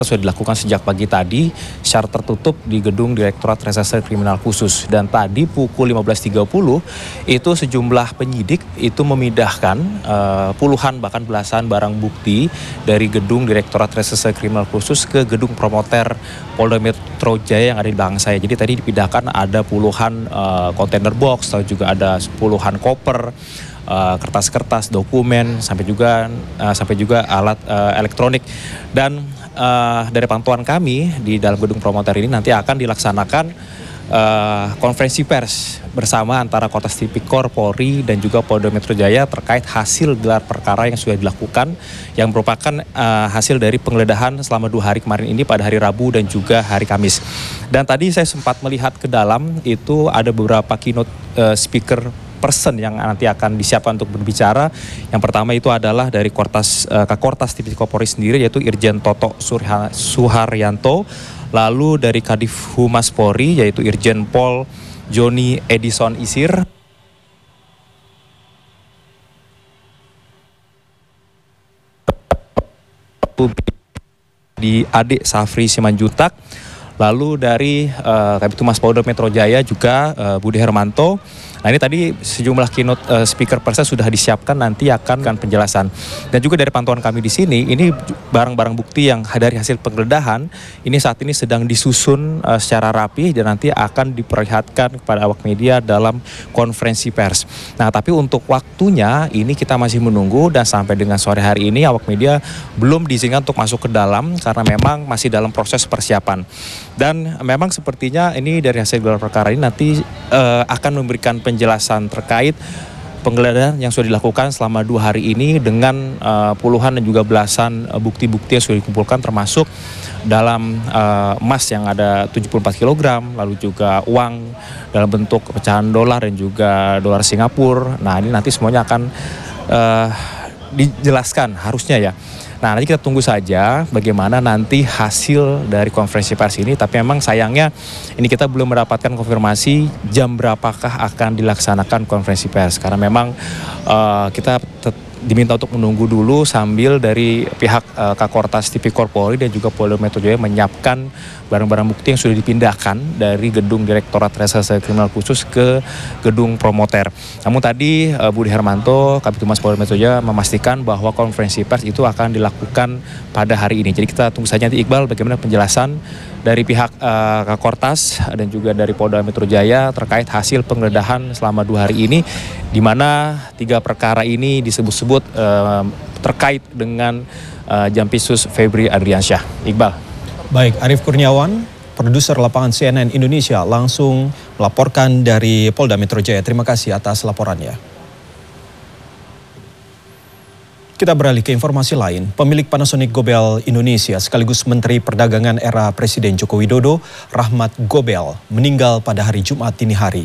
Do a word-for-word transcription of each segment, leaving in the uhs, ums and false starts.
sudah dilakukan sejak pagi tadi secara tertutup di gedung Direktorat Reserse Kriminal Khusus, dan tadi pukul lima belas tiga puluh itu sejumlah penyidik itu memindahkan uh, puluhan bahkan belasan barang bukti dari gedung Direktorat Reserse Kriminal Khusus ke gedung Promoter Polda Metro Jaya yang ada di belakang saya. Jadi tadi dipindahkan ada puluhan uh, kontainer box, atau juga ada puluhan koper, uh, kertas-kertas, dokumen, sampai juga uh, sampai juga alat uh, elektronik. Dan Uh, dari pantauan kami di dalam gedung promoter ini nanti akan dilaksanakan uh, konferensi pers bersama antara Kortas Tipikor, Polri, dan juga Polda Metro Jaya terkait hasil gelar perkara yang sudah dilakukan, yang merupakan uh, hasil dari penggeledahan selama dua hari kemarin ini pada hari Rabu dan juga hari Kamis. Dan tadi saya sempat melihat ke dalam, itu ada beberapa keynote uh, speaker person yang nanti akan disiapkan untuk berbicara. Yang pertama itu adalah dari Kortas uh, Kakortas Tipikor Polri sendiri, yaitu Irjen Toto Surha, Suharyanto. Lalu dari Kadif Humas Polri, yaitu Irjen Pol Joni Edison Isir. Di Ade Safri Simanjuntak. Lalu dari uh, Kabid Humas Polda Metro Jaya juga uh, Budi Hermanto. Nah, ini tadi sejumlah keynote uh, speaker person sudah disiapkan, nanti akan kan penjelasan. Dan juga dari pantauan kami di sini, ini barang-barang bukti yang dari hasil penggeledahan ini saat ini sedang disusun uh, secara rapi dan nanti akan diperlihatkan kepada awak media dalam konferensi pers. Nah, tapi untuk waktunya ini kita masih menunggu, dan sampai dengan sore hari ini awak media belum diizinkan untuk masuk ke dalam karena memang masih dalam proses persiapan. Dan memang sepertinya ini dari hasil gelar perkara ini nanti uh, akan memberikan penjelasan terkait penggeledahan yang sudah dilakukan selama dua hari ini dengan uh, puluhan dan juga belasan uh, bukti-bukti yang sudah dikumpulkan, termasuk dalam uh, emas yang ada tujuh puluh empat kilogram, lalu juga uang dalam bentuk pecahan dolar dan juga dolar Singapura. Nah, ini nanti semuanya akan uh, dijelaskan harusnya ya. Nah, nanti kita tunggu saja bagaimana nanti hasil dari konferensi pers ini. Tapi memang sayangnya ini kita belum mendapatkan konfirmasi jam berapakah akan dilaksanakan konferensi pers. Karena memang uh, kita diminta untuk menunggu dulu sambil dari pihak uh, Kakortas Tipikor Polri dan juga Polda Metro Jaya menyiapkan barang-barang bukti yang sudah dipindahkan dari gedung Direktorat Reserse Kriminal Khusus ke gedung Promoter. Namun tadi uh, Budi Hermanto, Kabid Humas Polda Metro Jaya memastikan bahwa konferensi pers itu akan dilakukan pada hari ini. Jadi kita tunggu saja nanti, Iqbal, bagaimana penjelasan dari pihak uh, Kakortas dan juga dari Polda Metro Jaya terkait hasil penggeledahan selama dua hari ini, di mana tiga perkara ini disebut-sebut uh, terkait dengan uh, Jampisus Febri Adriansyah. Iqbal. Baik, Arief Kurniawan, produser lapangan C N N Indonesia, langsung melaporkan dari Polda Metro Jaya. Terima kasih atas laporannya. Kita beralih ke informasi lain. Pemilik Panasonic Gobel Indonesia sekaligus Menteri Perdagangan era Presiden Joko Widodo, Rahmat Gobel, meninggal pada hari Jumat dini hari.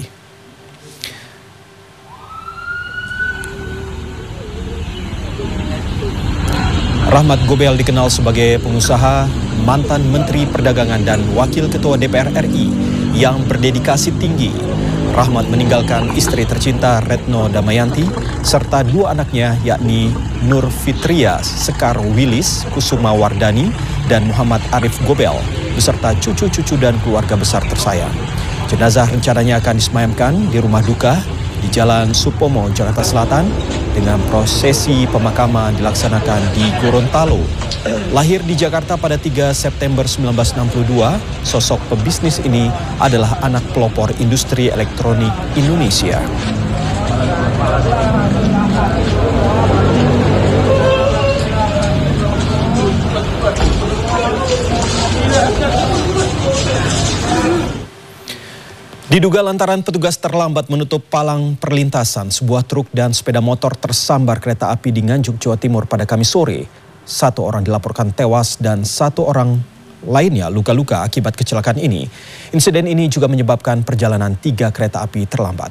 Rahmat Gobel dikenal sebagai pengusaha, mantan Menteri Perdagangan dan Wakil Ketua D P R R I yang berdedikasi tinggi. Rahmat meninggalkan istri tercinta Retno Damayanti serta dua anaknya, yakni Nur Fitria Sekar Wilis Kusuma Wardani dan Muhammad Arif Gobel beserta cucu-cucu dan keluarga besar tersayang. Jenazah rencananya akan disemayamkan di rumah duka di Jalan Supomo, Jakarta Selatan, dengan prosesi pemakaman dilaksanakan di Gorontalo. Lahir di Jakarta pada tiga September seribu sembilan ratus enam puluh dua, sosok pebisnis ini adalah anak pelopor industri elektronik Indonesia. Diduga lantaran petugas terlambat menutup palang perlintasan, sebuah truk dan sepeda motor tersambar kereta api di Nganjuk, Jawa Timur pada Kamis sore. Satu orang dilaporkan tewas dan satu orang lainnya luka-luka akibat kecelakaan ini. Insiden ini juga menyebabkan perjalanan tiga kereta api terlambat.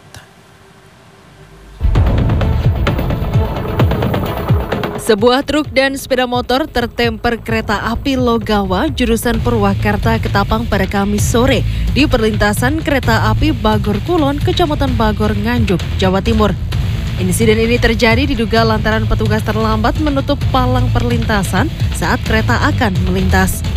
Sebuah truk dan sepeda motor tertemper kereta api Logawa jurusan Purwakarta Ketapang pada Kamis sore di perlintasan kereta api Bagor Kulon, Kecamatan Bagor, Nganjuk, Jawa Timur. Insiden ini terjadi diduga lantaran petugas terlambat menutup palang perlintasan saat kereta akan melintas.